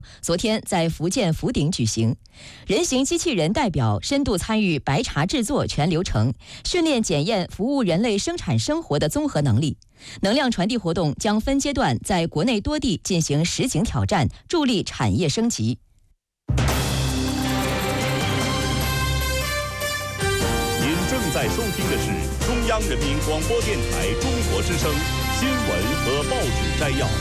昨天在福建福鼎举行，人形机器人代表深度参与白茶制作全流程，训练检验服务人类生产生活的综合能力。能量传递活动将分阶段在国内多地进行实景挑战，助力产业升级。 您正在收听的是中央人民广播电台中国之声新闻和报纸摘要。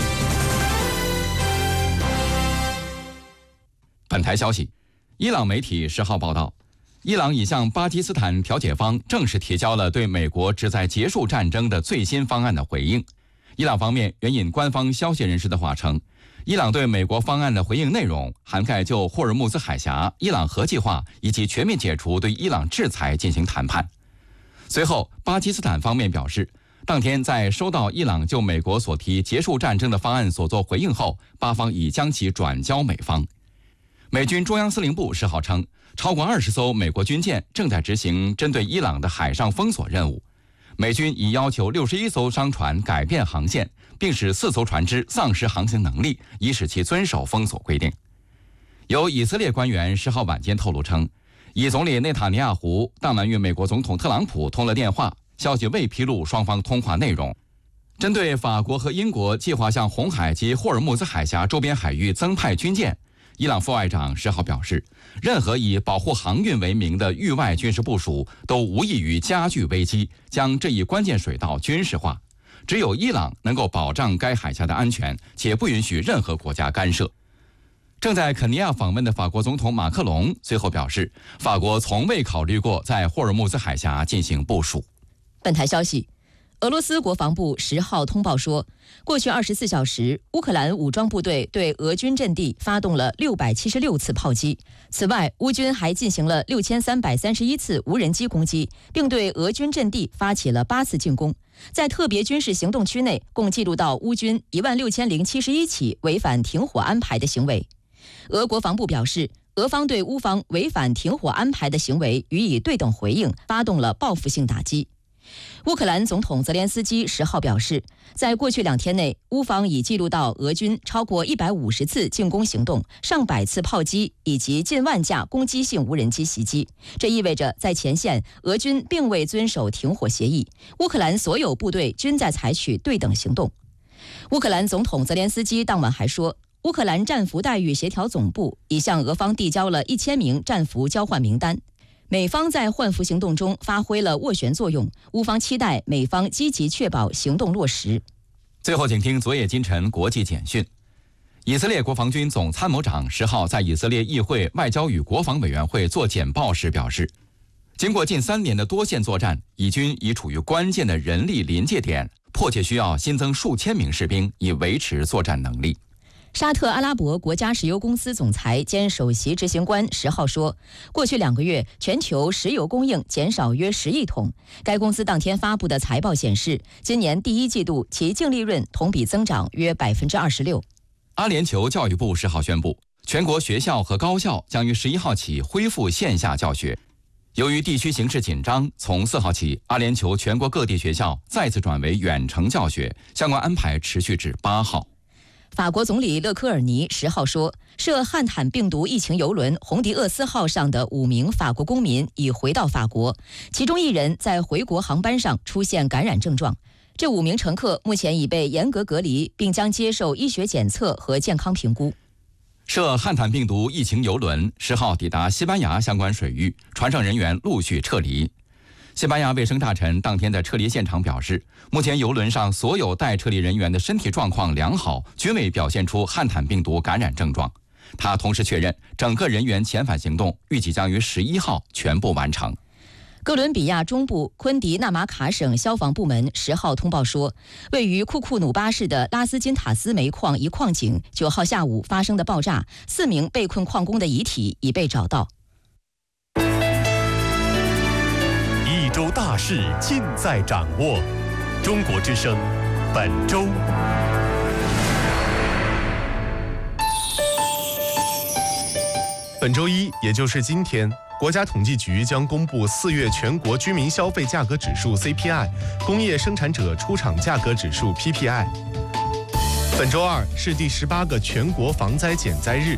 本台消息，伊朗媒体10号报道，伊朗已向巴基斯坦调解方正式提交了对美国旨在结束战争的最新方案的回应。伊朗方面援引官方消息人士的话称，伊朗对美国方案的回应内容涵盖就霍尔木兹海峡、伊朗核计划以及全面解除对伊朗制裁进行谈判。随后，巴基斯坦方面表示，当天在收到伊朗就美国所提结束战争的方案所做回应后，巴方已将其转交美方。美军中央司令部10号称，超过20艘美国军舰正在执行针对伊朗的海上封锁任务。美军已要求61艘商船改变航线，并使4艘船只丧失航行能力，以使其遵守封锁规定。有以色列官员10号晚间透露称，以总理内塔尼亚胡当晚与美国总统特朗普通了电话，消息未披露双方通话内容。针对法国和英国计划向红海及霍尔木兹海峡周边海域增派军舰，伊朗副外长10号表示，任何以保护航运为名的域外军事部署都无异于加剧危机，将这一关键水道军事化。只有伊朗能够保障该海峡的安全，且不允许任何国家干涉。正在肯尼亚访问的法国总统马克龙随后表示，法国从未考虑过在霍尔木兹海峡进行部署。 本台消息，俄罗斯国防部10号通报说，过去24小时，乌克兰武装部队对俄军阵地发动了676次炮击。此外，乌军还进行了6331次无人机攻击，并对俄军阵地发起了8次进攻。在特别军事行动区内，共记录到乌军16071起违反停火安排的行为。俄国防部表示，俄方对乌方违反停火安排的行为予以对等回应，发动了报复性打击。乌克兰总统泽连斯基10号表示，在过去2天内，乌方已记录到俄军超过150次进攻行动、上百次炮击以及近万架攻击性无人机袭击。这意味着在前线，俄军并未遵守停火协议，乌克兰所有部队均在采取对等行动。乌克兰总统泽连斯基当晚还说，乌克兰战俘待遇协调总部已向俄方递交了1000名战俘交换名单。美方在换俘行动中发挥了斡旋作用，乌方期待美方积极确保行动落实。 最后，请听昨夜今晨国际简讯。以色列国防军总参谋长10号在以色列议会外交与国防委员会做简报时表示，经过近3年的多线作战，以军已处于关键的人力临界点，迫切需要新增数千名士兵以维持作战能力。 沙特阿拉伯国家石油公司总裁兼首席执行官10号说，过去2个月，全球石油供应减少约10亿桶。该公司当天发布的财报显示，今年第1季度其净利润同比增长约26%。 阿联酋教育部10号宣布，全国学校和高校将于11号起恢复线下教学。由于地区形势紧张，从4号起，阿联酋全国各地学校再次转为远程教学，相关安排持续至8号。 法国总理勒科尔尼10号说，涉汉坦病毒疫情邮轮红迪厄斯号上的5名法国公民已回到法国，其中1人在回国航班上出现感染症状。这5名乘客目前已被严格隔离，并将接受医学检测和健康评估。 涉汉坦病毒疫情邮轮10号抵达西班牙相关水域，船上人员陆续撤离。西班牙卫生大臣当天在撤离现场表示，目前邮轮上所有待撤离人员的身体状况良好，均未表现出汉坦病毒感染症状。他同时确认，整个人员遣返行动预计将于11号全部完成。 哥伦比亚中部昆迪纳马卡省消防部门10号通报说，位于库库努巴市的拉斯金塔斯煤矿一矿井9号下午发生的爆炸，4名被困矿工的遗体已被找到。 一周大事尽在掌握。中国之声本周。 本周一，也就是今天，国家统计局将公布4月全国居民消费价格指数 CPI、工业生产者出厂价格指数 PPI。本周二是第18个全国防灾减灾日，